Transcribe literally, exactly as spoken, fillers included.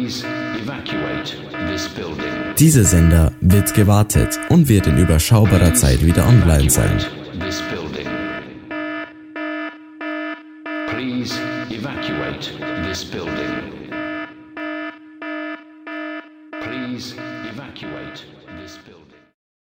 Please evacuate this building. Dieser Sender wird gewartet und wird in überschaubarer Zeit wieder online sein. This building. Please evacuate this building. Please evacuate.